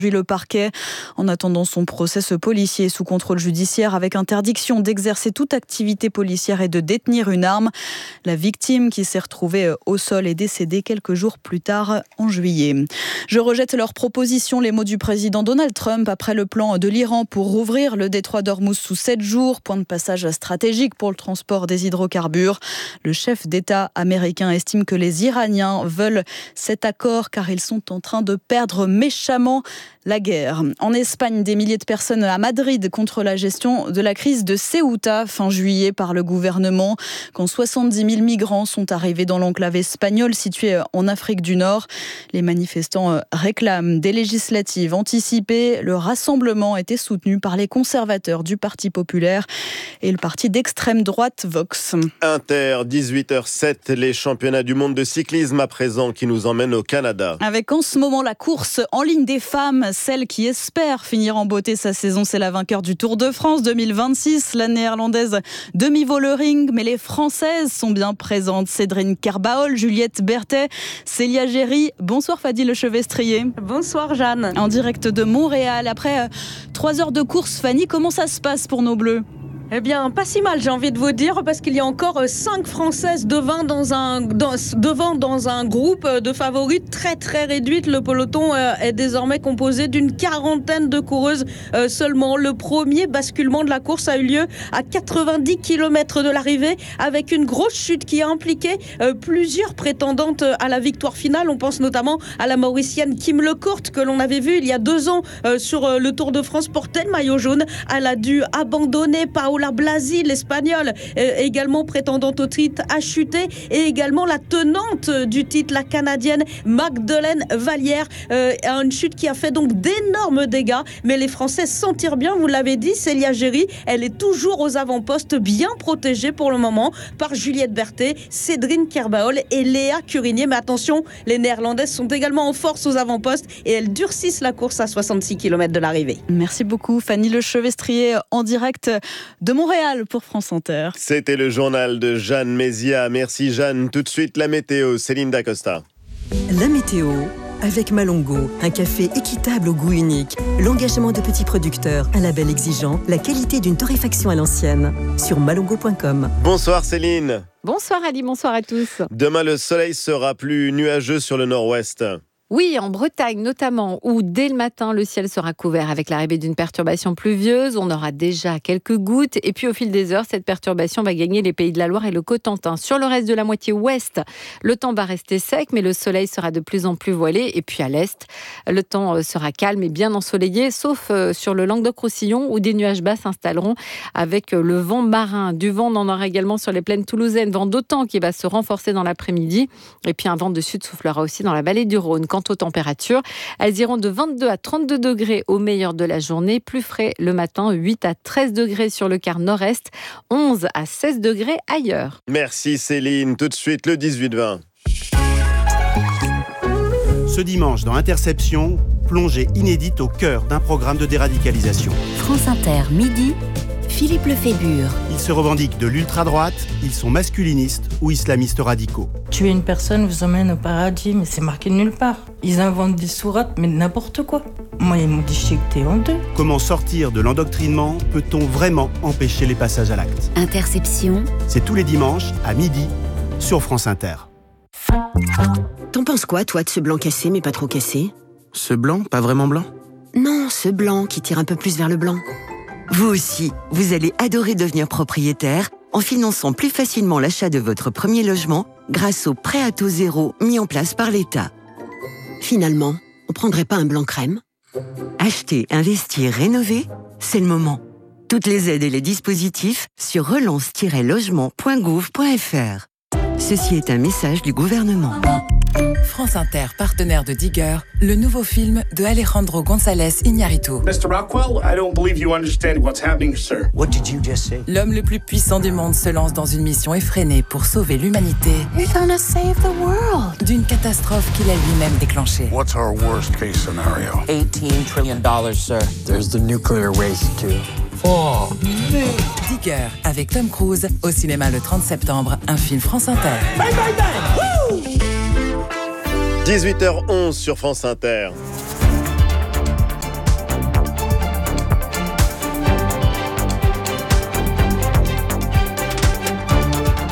Le parquet, en attendant son procès, ce policier est sous contrôle judiciaire avec interdiction d'exercer toute activité policière et de détenir une arme. La victime qui s'est retrouvée au sol est décédée quelques jours plus tard en juillet. Je rejette leur proposition, les mots du président Donald Trump après le plan de l'Iran pour rouvrir le détroit d'Ormuz sous 7 jours, point de passage stratégique pour le transport des hydrocarbures. Le chef d'État américain estime que les Iraniens veulent cet accord car ils sont en train de perdre méchamment la guerre. En Espagne, des milliers de personnes à Madrid contre la gestion de la crise de Ceuta fin juillet par le gouvernement. Quand 70 000 migrants sont arrivés dans l'enclave espagnole située en Afrique du Nord, les manifestants réclament des législatives anticipées. Le rassemblement était soutenu par les conservateurs du Parti populaire et le parti d'extrême droite Vox. Inter, 18h07, les championnats du monde de cyclisme à présent qui nous emmènent au Canada. Avec en ce moment la course en ligne des femmes, celle qui espère finir en beauté sa saison, c'est la vainqueur du Tour de France 2026. La néerlandaise demi-Volering, mais les françaises sont bien présentes. Cédrine Kerbaol, Juliette Berthet, Célia Géry. Bonsoir Fadi Lechevestrier. Bonsoir Jeanne. En direct de Montréal. Après 3 heures de course, Fanny, comment ça se passe pour nos Bleus ? Eh bien, pas si mal, j'ai envie de vous dire, parce qu'il y a encore 5 Françaises devant dans un groupe de favorites très très réduite. Le peloton est désormais composé d'une 40aine de coureuses seulement. Le premier basculement de la course a eu lieu à 90 km de l'arrivée, avec une grosse chute qui a impliqué plusieurs prétendantes à la victoire finale. On pense notamment à la Mauricienne Kim Lecourt, que l'on avait vue il y a 2 ans sur le Tour de France, porter le maillot jaune. Elle a dû abandonner. Paola Blasi, l'Espagnole, également prétendante au titre, a chuté, et également la tenante du titre, la Canadienne Magdeleine Vallière, a une chute qui a fait donc d'énormes dégâts. Mais les Français s'en tirent bien, vous l'avez dit. Célia Géry, elle est toujours aux avant-postes, bien protégée pour le moment par Juliette Berthet, Cédrine Kerbaol et Léa Curinier. Mais attention, les Néerlandaises sont également en force aux avant-postes et elles durcissent la course à 66 km de l'arrivée. Merci beaucoup Fanny Lechevestrier en direct de Montréal pour France Inter. C'était le journal de Jeanne Mézia. Merci Jeanne. Tout de suite la météo, Céline Dacosta. La météo avec Malongo, un café équitable au goût unique, l'engagement de petits producteurs, un label exigeant, la qualité d'une torréfaction à l'ancienne. Sur malongo.com. Bonsoir Céline. Bonsoir Ali, bonsoir à tous. Demain le soleil sera plus nuageux sur le nord-ouest. Oui, en Bretagne notamment, où dès le matin, le ciel sera couvert avec l'arrivée d'une perturbation pluvieuse. On aura déjà quelques gouttes. Et puis au fil des heures, cette perturbation va gagner les Pays de la Loire et le Cotentin. Sur le reste de la moitié ouest, le temps va rester sec, mais le soleil sera de plus en plus voilé. Et puis à l'est, le temps sera calme et bien ensoleillé, sauf sur le Languedoc-Roussillon, où des nuages bas s'installeront avec le vent marin. Du vent, on en aura également sur les plaines toulousaines. Vent d'autant qui va se renforcer dans l'après-midi. Et puis un vent de sud soufflera aussi dans la vallée du Rhône. Quant aux températures, elles iront de 22 à 32 degrés au meilleur de la journée, plus frais le matin, 8 à 13 degrés sur le quart nord-est, 11 à 16 degrés ailleurs. Merci Céline, tout de suite le 18-20. Ce dimanche dans Interception, plongée inédite au cœur d'un programme de déradicalisation. France Inter, midi, Philippe Lefébure. Ils se revendiquent de l'ultra-droite, ils sont masculinistes ou islamistes radicaux. Tuer une personne vous emmène au paradis, mais c'est marqué nulle part. Ils inventent des sourates, mais n'importe quoi. Moi, ils m'ont déchiqueté en 2. Comment sortir de l'endoctrinement? Peut-on vraiment empêcher les passages à l'acte? Interception. C'est tous les dimanches à midi sur France Inter. T'en penses quoi, toi, de ce blanc cassé, mais pas trop cassé? Ce blanc, pas vraiment blanc? Non, ce blanc qui tire un peu plus vers le blanc. Vous aussi, vous allez adorer devenir propriétaire en finançant plus facilement l'achat de votre premier logement grâce au prêt à taux zéro mis en place par l'État. Finalement, on prendrait pas un blanc crème? Acheter, investir, rénover, c'est le moment. Toutes les aides et les dispositifs sur relance-logement.gouv.fr. Ceci est un message du gouvernement. France Inter, partenaire de Digger, le nouveau film de Alejandro González Iñárritu. Mr. Rockwell, I don't believe you understand what's happening, sir. What did you just say? L'homme le plus puissant du monde se lance dans une mission effrénée pour sauver l'humanité. You're gonna save the world. D'une catastrophe qu'il a lui-même déclenchée. What's our worst case scenario? $18 trillion, sir. There's the nuclear waste, too. Oh, Digger, avec Tom Cruise, au cinéma le 30 septembre, un film France Inter. Bang, bang, bang! Woo! 18h11 sur France Inter.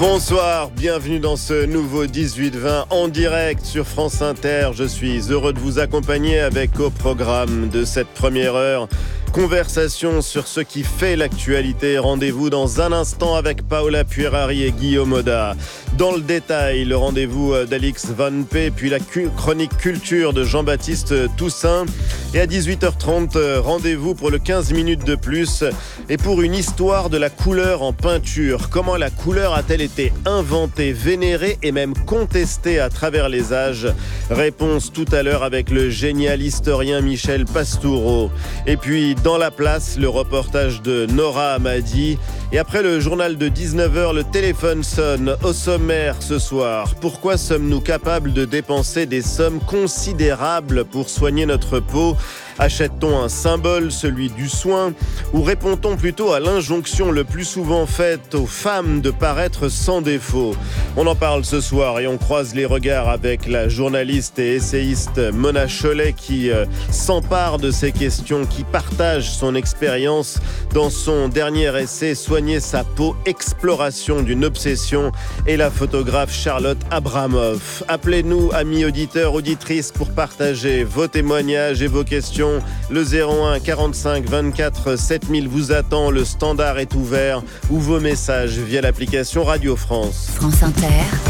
Bonsoir, bienvenue dans ce nouveau 18-20 en direct sur France Inter. Je suis heureux de vous accompagner avec au programme de cette première heure. Conversation sur ce qui fait l'actualité. Rendez-vous dans un instant avec Paola Puerari et Guillaume Oda. Dans le détail, le rendez-vous d'Alix Van P, puis la chronique culture de Jean-Baptiste Toussaint. Et à 18h30, rendez-vous pour le 15 minutes de plus et pour une histoire de la couleur en peinture. Comment la couleur a-t-elle été inventée, vénérée et même contestée à travers les âges? Réponse tout à l'heure avec le génial historien Michel Pastoureau. Et puis, dans la place, le reportage de Nora Hamadi. Et après le journal de 19h, le téléphone sonne. Au sommaire ce soir, pourquoi sommes-nous capables de dépenser des sommes considérables pour soigner notre peau ? Achète-t-on un symbole, celui du soin, ou répond-on plutôt à l'injonction le plus souvent faite aux femmes de paraître sans défaut? On en parle ce soir et on croise les regards avec la journaliste et essayiste Mona Chollet qui s'empare de ces questions, qui partage son expérience dans son dernier essai Soigner sa peau, exploration d'une obsession, et la photographe Charlotte Abramoff. Appelez-nous, amis auditeurs, auditrices, pour partager vos témoignages et vos questions. Le 01 45 24 7000 vous attend, le standard est ouvert, ou vos messages via l'application Radio France. France Inter,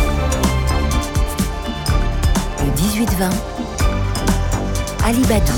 le 18-20, Ali Badou.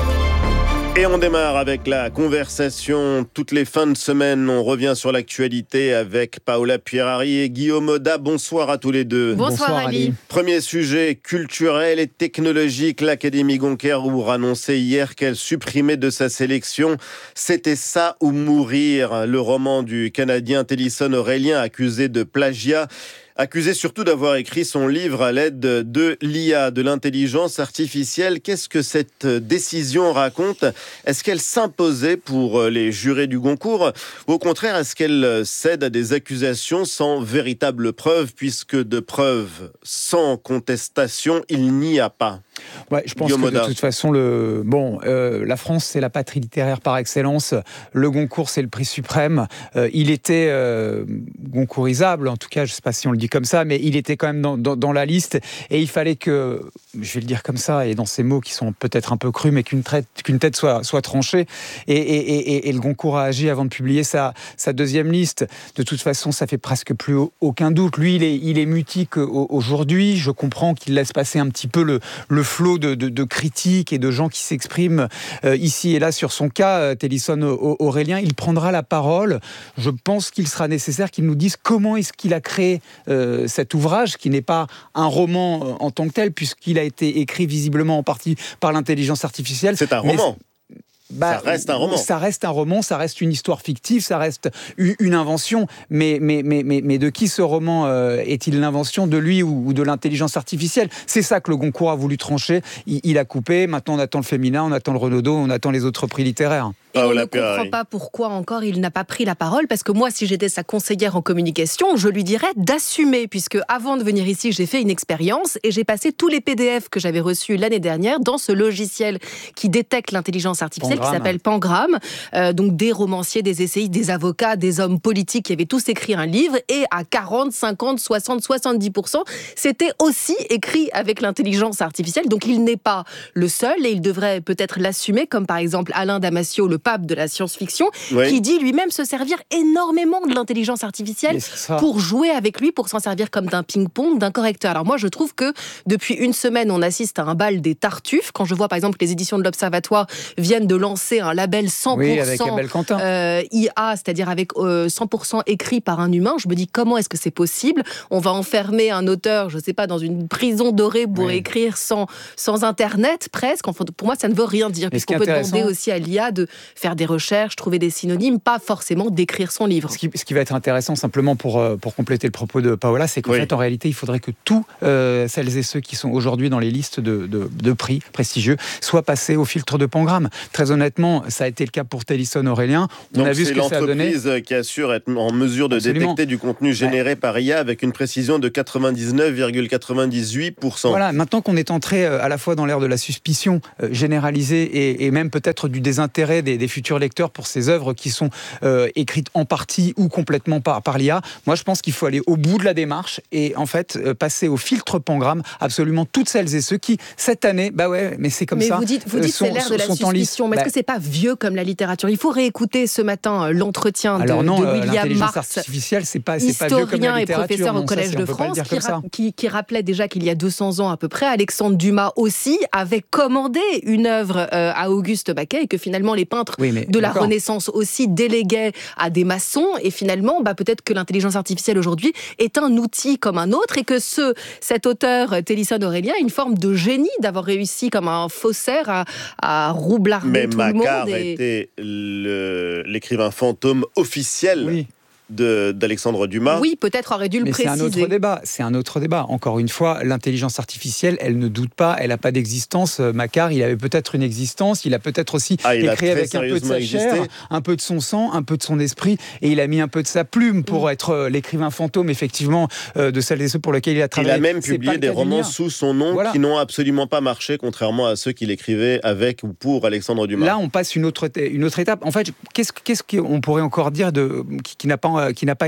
Et on démarre avec la conversation. Toutes les fins de semaine, on revient sur l'actualité avec Paola Puerari et Guillaume Oda. Bonsoir à tous les deux. Bonsoir Ali. Premier sujet culturel et technologique. L'Académie Goncourt annonçait hier qu'elle supprimait de sa sélection C'était ça ou mourir, le roman du Canadien Tennyson Aurélien accusé de plagiat. Accusé surtout d'avoir écrit son livre à l'aide de l'IA, de l'intelligence artificielle. Qu'est-ce que cette décision raconte? Est-ce qu'elle s'imposait pour les jurés du Goncourt? Ou au contraire, est-ce qu'elle cède à des accusations sans véritable preuve, puisque de preuves sans contestation, il n'y a pas? Ouais, je pense que de toute façon, la France, c'est la patrie littéraire par excellence. Le Goncourt, c'est le prix suprême. Il était goncourisable, en tout cas, je ne sais pas si on le dit comme ça, mais il était quand même dans la liste. Et il fallait que, je vais le dire comme ça, et dans ces mots qui sont peut-être un peu crus, mais qu'une tête soit tranchée. Et le Goncourt a agi avant de publier sa deuxième liste. De toute façon, ça fait presque plus aucun doute. Lui, il est mutique aujourd'hui. Je comprends qu'il laisse passer un petit peu le flot de critiques et de gens qui s'expriment ici et là sur son cas. Tennyson Aurélien, il prendra la parole. Je pense qu'il sera nécessaire qu'il nous dise comment est-ce qu'il a créé cet ouvrage, qui n'est pas un roman en tant que tel, puisqu'il a été écrit visiblement en partie par l'intelligence artificielle. C'est un roman. Ça reste un roman. Ça reste un roman, ça reste une histoire fictive, ça reste une invention. Mais de qui ce roman est-il l'invention? De lui ou de l'intelligence artificielle? C'est ça que le Goncourt a voulu trancher. Il a coupé. Maintenant, on attend le Féminin, on attend le Renaudot, on attend les autres prix littéraires. Et on ne comprend pas pourquoi encore il n'a pas pris la parole, parce que moi, si j'étais sa conseillère en communication, je lui dirais d'assumer, puisque avant de venir ici, j'ai fait une expérience et j'ai passé tous les PDF que j'avais reçus l'année dernière dans ce logiciel qui détecte l'intelligence artificielle, qui s'appelle Pangramme. Donc des romanciers, des essayistes, des avocats, des hommes politiques qui avaient tous écrit un livre, et à 40, 50, 60, 70%, c'était aussi écrit avec l'intelligence artificielle. Donc il n'est pas le seul et il devrait peut-être l'assumer, comme par exemple Alain Damasio, le pape de la science-fiction, qui dit lui-même se servir énormément de l'intelligence artificielle pour jouer avec lui, pour s'en servir comme d'un ping-pong, d'un correcteur. Alors moi, je trouve que depuis une semaine, on assiste à un bal des tartuffes. Quand je vois par exemple que les éditions de l'Observatoire viennent de lancer un label 100% IA, c'est-à-dire avec 100% écrit par un humain, je me dis comment est-ce que c'est possible? On va enfermer un auteur, je ne sais pas, dans une prison dorée pour écrire sans Internet, presque. Enfin, pour moi, ça ne veut rien dire, puisqu'on peut demander aussi à l'IA de faire des recherches, trouver des synonymes, pas forcément d'écrire son livre. Ce qui va être intéressant, simplement pour compléter le propos de Paola, c'est qu'en fait, en réalité, il faudrait que tous celles et ceux qui sont aujourd'hui dans les listes de prix prestigieux soient passés au filtre de Pangramme. Très honnêtement, honnêtement, ça a été le cas pour Télisson Aurélien. On a vu ce que ça a donné. C'est l'entreprise qui assure être en mesure de détecter du contenu généré par IA avec une précision de 99,98%. Voilà, maintenant qu'on est entré à la fois dans l'ère de la suspicion généralisée et même peut-être du désintérêt des futurs lecteurs pour ces œuvres qui sont écrites en partie ou complètement par l'IA, moi je pense qu'il faut aller au bout de la démarche et en fait passer au filtre Pangramme absolument toutes celles et ceux qui, cette année, mais c'est comme ça. Mais vous dites c'est l'ère de la suspicion, mais est-ce que c'est pas vieux comme la littérature? Il faut réécouter ce matin l'entretien de William Marx, artificielle, c'est pas historien vieux comme la littérature, et professeur au Collège de France, qui rappelait déjà qu'il y a 200 ans à peu près, Alexandre Dumas aussi avait commandé une œuvre à Auguste Maquet et que finalement les peintres de la Renaissance aussi déléguaient à des maçons et finalement peut-être que l'intelligence artificielle aujourd'hui est un outil comme un autre et que cet auteur Télisson Aurélien a une forme de génie d'avoir réussi comme un faussaire à roublarder tout le monde. Mais Macquart était l'écrivain fantôme officiel d'Alexandre Dumas. Oui, peut-être aurait dû le préciser. C'est un autre débat. Encore une fois, l'intelligence artificielle, elle ne doute pas, elle n'a pas d'existence. Macquart, il avait peut-être une existence, il a peut-être aussi écrit avec un peu de sa chair, un peu de son sang, un peu de son esprit, et il a mis un peu de sa plume pour être l'écrivain fantôme, effectivement, de celles et ceux pour lesquels il a travaillé. Il a même publié des romans sous son nom qui n'ont absolument pas marché, contrairement à ceux qu'il écrivait avec ou pour Alexandre Dumas. Là, on passe une autre étape. En fait, qu'est-ce qu'on pourrait encore dire qui n'a pas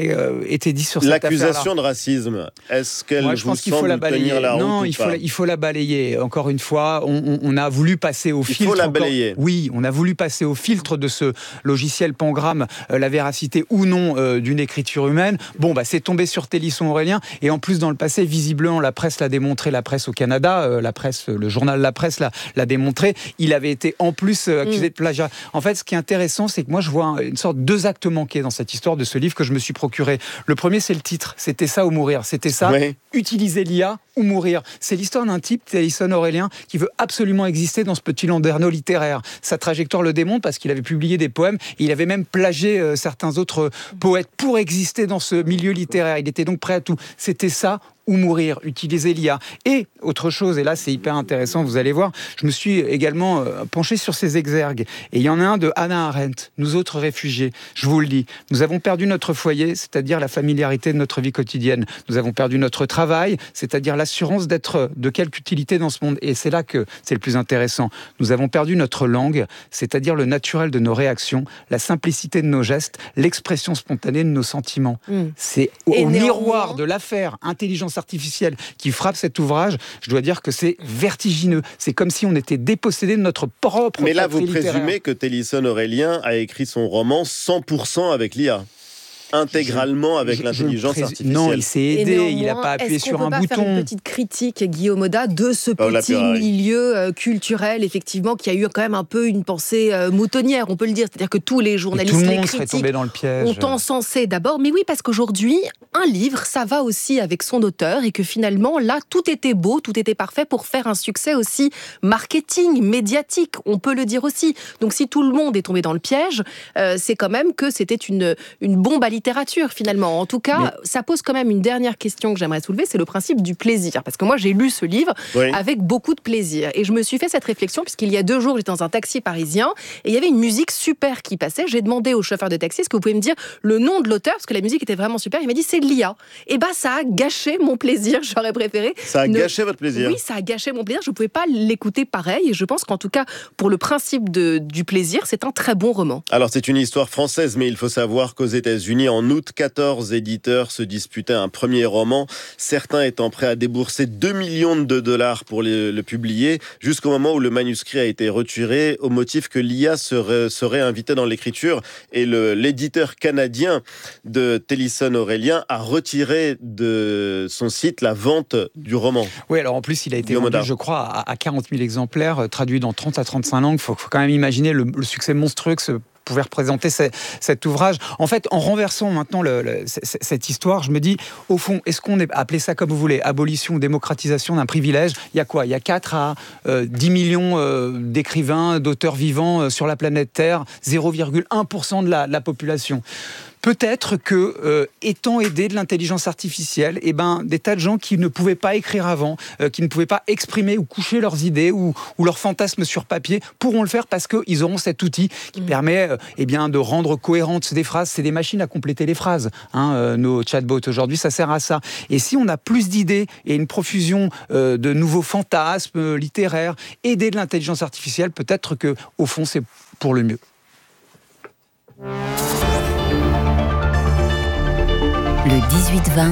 été dit sur cette affaire-là. L'accusation de racisme, est-ce qu'elle vous semble tenir la route? Non, il faut la balayer. Encore une fois, on a voulu passer au filtre. Il faut la balayer. Oui, on a voulu passer au filtre de ce logiciel Pangramme, la véracité ou non d'une écriture humaine. C'est tombé sur Télisson Aurélien. Et en plus, dans le passé, visiblement, la presse l'a démontré, la presse au Canada, le journal La Presse l'a démontré. Il avait été en plus accusé de plagiat. En fait, ce qui est intéressant, c'est que moi, je vois une sorte de 2 actes manqués dans cette histoire de ce livre que je me suis procuré. Le premier, c'est le titre. C'était ça ou mourir. C'était ça. Utiliser l'IA ou mourir. C'est l'histoire d'un type, Télisson Aurélien, qui veut absolument exister dans ce petit landerneau littéraire. Sa trajectoire le démontre parce qu'il avait publié des poèmes et il avait même plagié certains autres poètes pour exister dans ce milieu littéraire. Il était donc prêt à tout. C'était ça ou mourir, utiliser l'IA. Et autre chose, et là c'est hyper intéressant, vous allez voir, je me suis également penché sur ces exergues. Et il y en a un de Hannah Arendt, Nous autres réfugiés. Je vous le dis, nous avons perdu notre foyer, c'est-à-dire la familiarité de notre vie quotidienne. Nous avons perdu notre travail, c'est-à-dire l'assurance d'être de quelque utilité dans ce monde. Et c'est là que c'est le plus intéressant. Nous avons perdu notre langue, c'est-à-dire le naturel de nos réactions, la simplicité de nos gestes, l'expression spontanée de nos sentiments. C'est au miroir de l'affaire intelligence artificielle qui frappe cet ouvrage, je dois dire que c'est vertigineux. C'est comme si on était dépossédé de notre propre Mais là, vous littéraire. présumez que Télisson Aurélien a écrit son roman 100% avec l'IA, intégralement avec l'intelligence artificielle. Non, il s'est aidé, il n'a pas appuyé sur un bouton. Est-ce qu'on peut pas faire une petite critique, Guillaume Oda, de ce petit milieu culturel, effectivement, qui a eu quand même un peu une pensée moutonnière, on peut le dire. C'est-à-dire que tous les journalistes, les critiques dans le piège. ont encensé d'abord. Mais oui, parce qu'aujourd'hui, un livre, ça va aussi avec son auteur et que finalement, là, tout était beau, tout était parfait pour faire un succès aussi marketing, médiatique, on peut le dire aussi. Donc si tout le monde est tombé dans le piège, c'est quand même que c'était une bombe à littérature finalement. En tout cas, ça pose quand même une dernière question que j'aimerais soulever, c'est le principe du plaisir. Parce que moi, j'ai lu ce livre avec beaucoup de plaisir. Et je me suis fait cette réflexion puisqu'il y a 2 jours, j'étais dans un taxi parisien et il y avait une musique super qui passait. J'ai demandé au chauffeur de taxi, est-ce que vous pouvez me dire le nom de l'auteur? Parce que la musique était vraiment super. Il m'a dit, c'est de l'IA. Et ça a gâché mon plaisir. J'aurais préféré. Ça a gâché votre plaisir? Oui, ça a gâché mon plaisir. Je ne pouvais pas l'écouter pareil. Et je pense qu'en tout cas, pour le principe du plaisir, c'est un très bon roman. Alors, c'est une histoire française, mais il faut savoir qu'aux États-Unis, en août, 14 éditeurs se disputaient un premier roman, certains étant prêts à débourser 2 millions de dollars pour le publier, jusqu'au moment où le manuscrit a été retiré au motif que l'IA serait invitée dans l'écriture. Et l'éditeur canadien de Télisson Aurélien a retiré de son site la vente du roman. Oui, alors en plus, il a été vendu, je crois, à 40 000 exemplaires, traduit dans 30 à 35 langues. Il faut quand même imaginer le succès monstrueux que pouvait représenter cet ouvrage. En fait, en renversant maintenant cette histoire, je me dis, au fond, est-ce qu'on est appelé ça comme vous voulez, abolition ou démocratisation d'un privilège? Il y a quoi? Il y a 4 à 10 millions d'écrivains, d'auteurs vivants sur la planète Terre, 0,1% de la population. peut-être que, étant aidé de l'intelligence artificielle, des tas de gens qui ne pouvaient pas écrire avant, qui ne pouvaient pas exprimer ou coucher leurs idées ou leurs fantasmes sur papier, pourront le faire parce qu'ils auront cet outil qui permet de rendre cohérentes des phrases. C'est des machines à compléter les phrases. Nos chatbots aujourd'hui, ça sert à ça. Et si on a plus d'idées et une profusion de nouveaux fantasmes littéraires, aider de l'intelligence artificielle, peut-être que au fond, c'est pour le mieux. Le 18-20,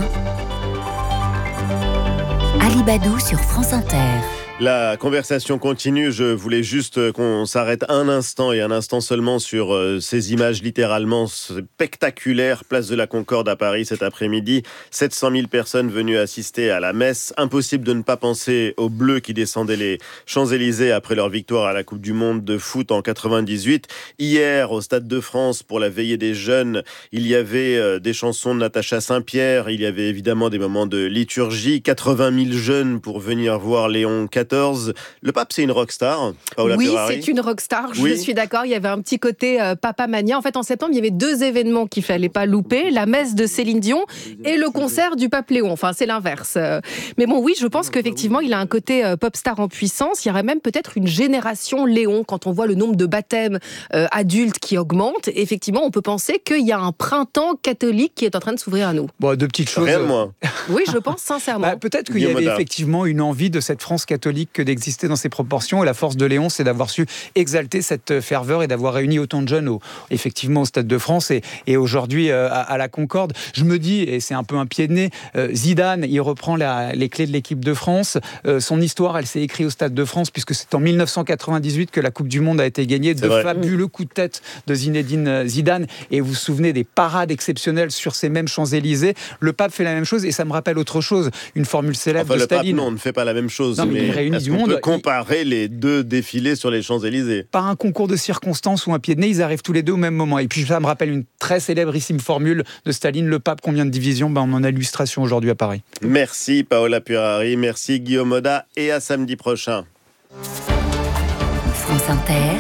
Alibadou sur France Inter. La conversation continue. Je voulais juste qu'on s'arrête un instant et un instant seulement sur ces images littéralement spectaculaires. Place de la Concorde à Paris cet après-midi. 700 000 personnes venues assister à la messe. Impossible de ne pas penser aux Bleus qui descendaient les Champs-Élysées après leur victoire à la Coupe du Monde de foot en 98. Hier, au Stade de France, pour la veillée des jeunes, il y avait des chansons de Natacha Saint-Pierre. Il y avait évidemment des moments de liturgie. 80 000 jeunes pour venir voir Léon XIV. Le pape, c'est une rockstar, Paola Purari. C'est une rockstar, je suis d'accord. Il y avait un petit côté Papa Mania. En fait, en septembre, il y avait 2 événements qu'il ne fallait pas louper. La messe de Céline Dion et le concert du pape Léon. Enfin, c'est l'inverse. Mais bon, oui, je pense qu'effectivement, il a un côté pop star en puissance. Il y aurait même peut-être une génération Léon. Quand on voit le nombre de baptêmes adultes qui augmente, effectivement, on peut penser qu'il y a un printemps catholique qui est en train de s'ouvrir à nous. Bon, 2 petites choses. Rien de moins. Oui, je pense sincèrement. Peut-être qu'il y avait effectivement une envie de cette France catholique que d'exister dans ces proportions. Et la force de Léon, c'est d'avoir su exalter cette ferveur et d'avoir réuni autant de jeunes effectivement au Stade de France et aujourd'hui à la Concorde. Je me dis, et c'est un peu un pied de nez, Zidane, il reprend les clés de l'équipe de France. Son histoire, elle s'est écrite au Stade de France puisque c'est en 1998 que la Coupe du Monde a été gagnée. De fabuleux coups de tête de Zinedine Zidane. Et vous vous souvenez des parades exceptionnelles sur ces mêmes Champs-Élysées. Le pape fait la même chose et ça me rappelle autre chose. Une formule célèbre de Staline. Le pape, non, on ne fait pas la même chose. Non, mais est-ce qu'on peut comparer les 2 défilés sur les Champs-Élysées? Par un concours de circonstances ou un pied de nez, ils arrivent tous les 2 au même moment. Et puis ça me rappelle une très célébrissime formule de Staline, le pape, combien de divisions? On en a l'illustration aujourd'hui à Paris. Merci Paola Purari, merci Guillaume Moda et à samedi prochain. France Inter,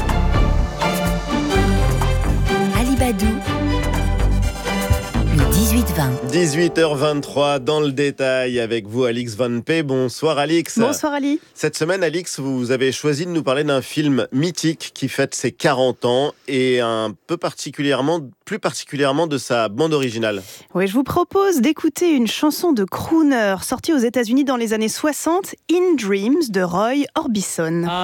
Alibadou, le 18-20. 18h23 dans le détail avec vous, Alix Van P. Bonsoir Alix. Bonsoir Ali. Cette semaine, Alix, vous avez choisi de nous parler d'un film mythique qui fête ses 40 ans et plus particulièrement de sa bande originale. Oui, je vous propose d'écouter une chanson de crooner sortie aux États-Unis dans les années 60, In Dreams de Roy Orbison.